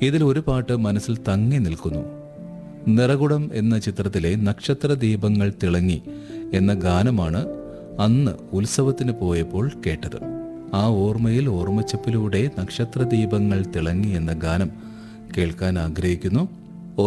ഇതിൽ ഒരു പാട്ട് മനസ്സിൽ തങ്ങി നിൽക്കുന്നു. നിറകുടം എന്ന ചിത്രത്തിലെ നക്ഷത്ര ദീപങ്ങൾ തിളങ്ങി എന്ന ഗാനമാണ് അന്ന് ഉത്സവത്തിന് പോയപ്പോൾ കേട്ടത്. ആ ഓർമ്മയിൽ ഓർമ്മച്ചപ്പിലൂടെ നക്ഷത്ര ദീപങ്ങൾ തിളങ്ങി എന്ന ഗാനം കേൾക്കാൻ ആഗ്രഹിക്കുന്നു.